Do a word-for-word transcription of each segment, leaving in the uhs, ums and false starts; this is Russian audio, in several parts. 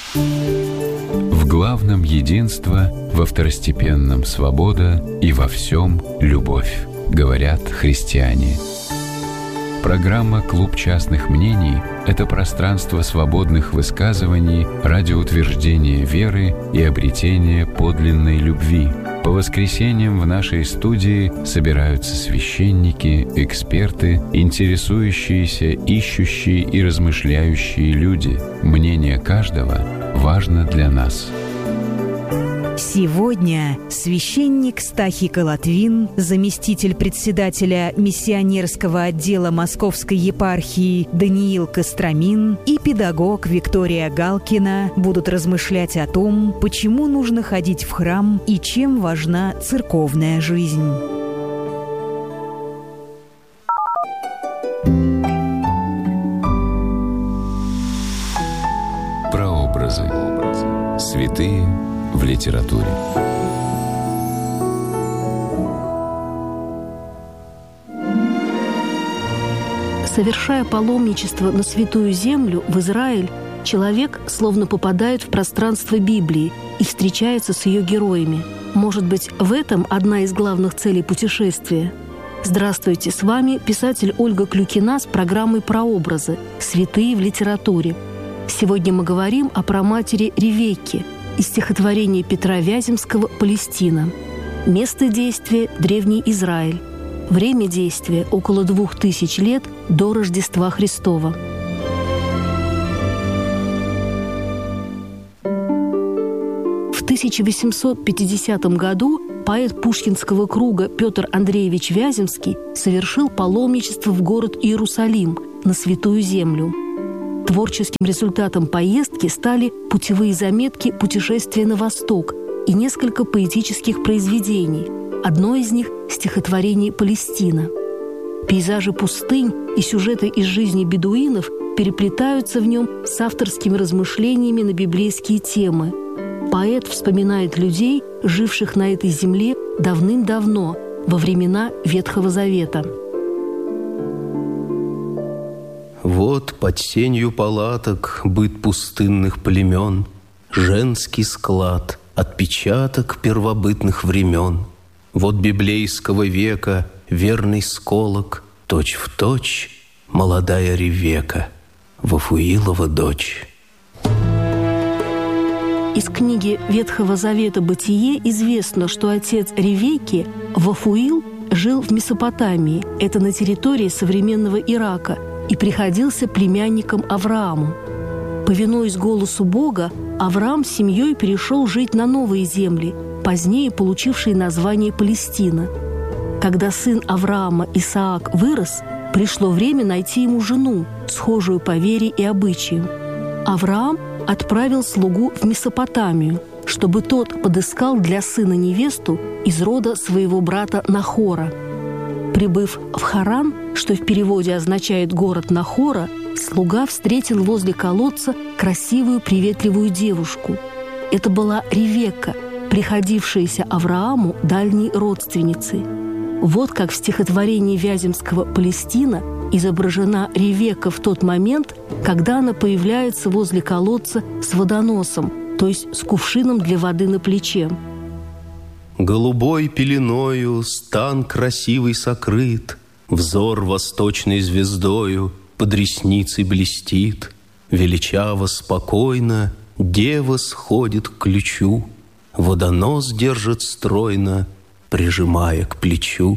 В главном единство, во второстепенном свобода и во всем любовь, говорят христиане. Программа «Клуб частных мнений» — это пространство свободных высказываний ради утверждения веры и обретения подлинной любви. По воскресеньям в нашей студии собираются священники, эксперты, интересующиеся, ищущие и размышляющие люди. Мнение каждого важно для нас. Сегодня священник Стахий Колотвин, заместитель председателя миссионерского отдела Московской епархии Даниил Костромин и педагог Виктория Галкина будут размышлять о том, почему нужно ходить в храм и чем важна церковная жизнь. Прообразы. Святые в литературе. Совершая паломничество на Святую Землю, в Израиль, человек словно попадает в пространство Библии и встречается с ее героями. Может быть, в этом одна из главных целей путешествия? Здравствуйте, с вами писатель Ольга Клюкина с программой «Прообразы. Святые в литературе». Сегодня мы говорим о праматери Ревекке из стихотворения Петра Вяземского «Палестина». Место действия – Древний Израиль. Время действия – около двух тысяч лет до Рождества Христова. В тысяча восемьсот пятидесятом году поэт пушкинского круга Петр Андреевич Вяземский совершил паломничество в город Иерусалим на Святую Землю. Творческим результатом поездки стали путевые заметки «Путешествие на восток» и несколько поэтических произведений. Одно из них – стихотворение «Палестина». Пейзажи пустынь и сюжеты из жизни бедуинов переплетаются в нем с авторскими размышлениями на библейские темы. Поэт вспоминает людей, живших на этой земле давным-давно, во времена Ветхого Завета. Вот под сенью палаток быт пустынных племен, женский склад, отпечаток первобытных времен. Вот библейского века верный сколок, точь-в-точь молодая Ревекка, Вафуилова дочь. Из книги Ветхого Завета «Бытие» известно, что отец Ревекки, Вафуил, жил в Месопотамии, это на территории современного Ирака, и приходился племянником Аврааму. Повинуясь голосу Бога, Авраам с семьей перешел жить на новые земли, позднее получившие название Палестина. Когда сын Авраама Исаак вырос, пришло время найти ему жену, схожую по вере и обычаям. Авраам отправил слугу в Месопотамию, чтобы тот подыскал для сына невесту из рода своего брата Нахора. Прибыв в Харан, что в переводе означает «город Нахора», слуга встретил возле колодца красивую приветливую девушку. Это была Ревекка, приходившаяся Аврааму дальней родственницей. Вот как в стихотворении Вяземского «Палестина» изображена Ревекка в тот момент, когда она появляется возле колодца с водоносом, то есть с кувшином для воды на плече. Голубой пеленою стан красивый сокрыт, взор восточной звездою под ресницей блестит. Величаво, спокойно дева сходит к ключу, водонос держит стройно, прижимая к плечу.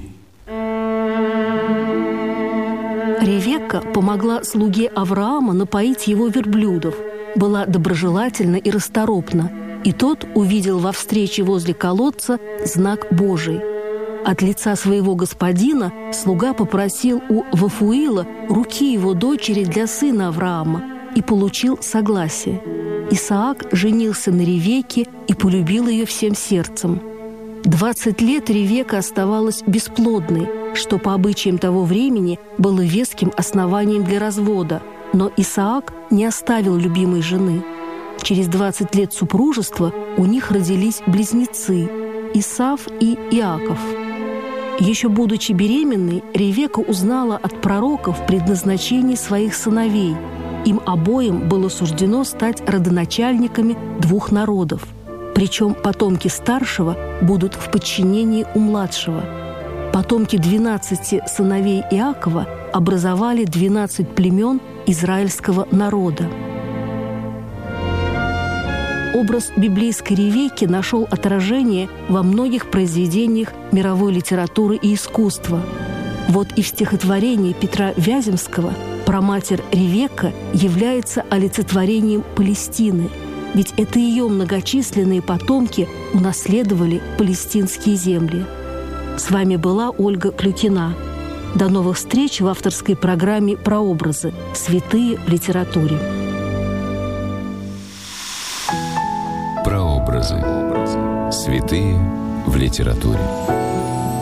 Ревекка помогла слуге Авраама напоить его верблюдов, была доброжелательна и расторопна, и тот увидел во встрече возле колодца знак Божий. От лица своего господина слуга попросил у Вафуила руки его дочери для сына Авраама и получил согласие. Исаак женился на Ревекке и полюбил ее всем сердцем. Двадцать лет Ревекка оставалась бесплодной, что по обычаям того времени было веским основанием для развода, но Исаак не оставил любимой жены. Через двадцать лет супружества у них родились близнецы – Исав и Иаков. Еще будучи беременной, Ревекка узнала от пророков предназначение своих сыновей. Им обоим было суждено стать родоначальниками двух народов. Причем потомки старшего будут в подчинении у младшего. Потомки двенадцати сыновей Иакова образовали двенадцать племен израильского народа. Образ библейской Ревекки нашел отражение во многих произведениях мировой литературы и искусства. Вот и в стихотворении Петра Вяземского праматерь Ревекка является олицетворением Палестины, ведь это ее многочисленные потомки унаследовали палестинские земли. С вами была Ольга Клюкина. До новых встреч в авторской программе «Прообразы. Святые в литературе». Прообразы. Святые в литературе.